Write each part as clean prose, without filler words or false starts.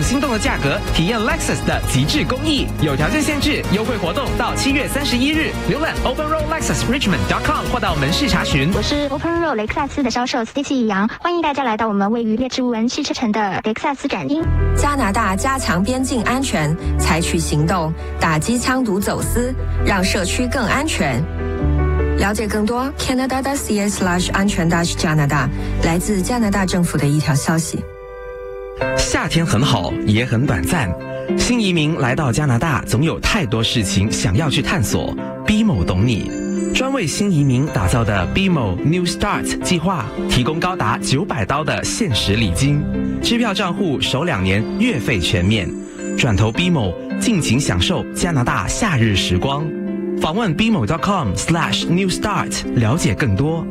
心动的价格，体验 Lexus 的极致工艺。有条件限制，优惠活动到7月31日。浏览 OpenRoadLexusRichmond.com 或到门市查询。 我是 OpenRoad 雷克萨斯的销售 Stacy 杨，欢迎大家来到我们位于列治文汽车城的雷克萨斯展厅。 加拿大加强边境安全，采取行动打击枪毒走私，让社区更安全。了解更多 Canada.ca/ 安全加拿大，来自加拿大政府的一条消息。 夏天很好，也很短暂。新移民来到加拿大，总有太多事情想要去探索。BMO 懂你，专为新移民打造的 BMO New Start 计划，提供高达$900的限时礼金，支票账户首2年月费全免。转投 BMO， 尽情享受加拿大夏日时光。访问 bmo.com/newstart 了解更多。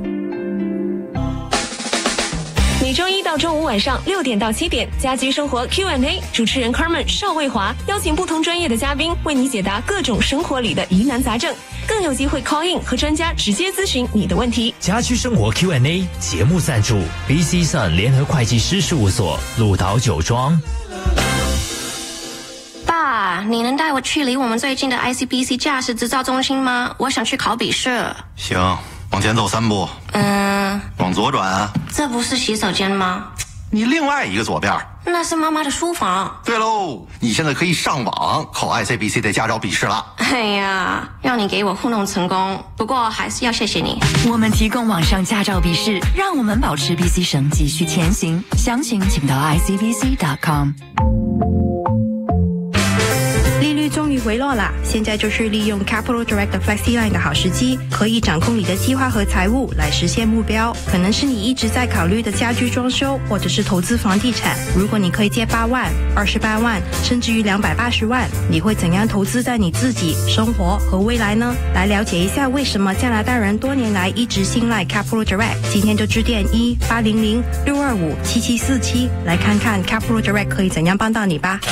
每周一到周五晚上6点到7点，家居生活 Q&A， 主持人 Carmen 邵卫华邀请不同专业的嘉宾为你解答各种生活里的疑难杂症，更有机会 call in 和专家直接咨询你的问题。 家居生活 Q&A 节目赞助 BC Sun 联合会计师事务所，鹿岛酒庄。 爸，你能带我去离我们最近的 ICBC 驾驶执照中心吗？我想去考笔试。 行，往前走3步。往左转啊。 这不是洗手间吗？ 你另外一个左边。 那是妈妈的书房。 对喽，你现在可以上网考 ICBC 的驾照笔试了。 哎呀，让你给我糊弄成功，不过还是要谢谢你。 我们提供网上驾照笔试，让我们保持 BC 省继续前行。详情请到 icbc.com。 利率终于回落啦，现在就是利用 Capital Direct 的 FlexiLine 的好时机，可以掌控你的计划和财务来实现目标。可能是你一直在考虑的家居装修，或者是投资房地产。如果你可以借8万、28万，甚至于280万，你会怎样投资在你自己、生活和未来呢？来了解一下为什么加拿大人多年来一直信赖 Capital Direct， 今天就致电1-800-625-7747，来看看 Capital Direct 可以怎样帮到你吧。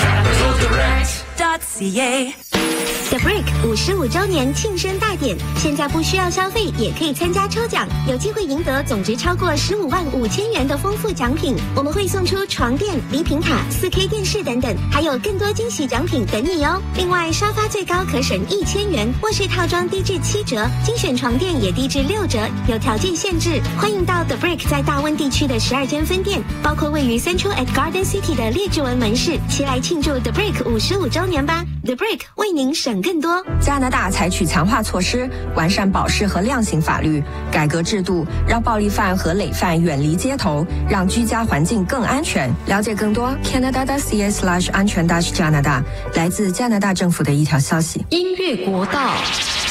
The Brick 55周年庆生大典，现在不需要消费也可以参加抽奖，有机会赢得总值超过15万5千元的丰富奖品。我们会送出床垫、礼品卡、4K 电视等等，还有更多惊喜奖品等你哦。另外，沙发最高可省1000元，卧室套装低至7折，精选床垫也低至6折，有条件限制。欢迎到 The Brick 在大温地区的12间分店，包括位于 Central at Garden City 的列治文门市，齐来庆祝 The Brick 55周年吧。The Brick 为您省更多。 加拿大采取强化措施，完善保释和量刑法律，改革制度，让暴力犯和累犯远离街头，让居家环境更安全。了解更多 Canada.ca/ 安全加拿大，来自加拿大政府的一条消息。 音乐国道。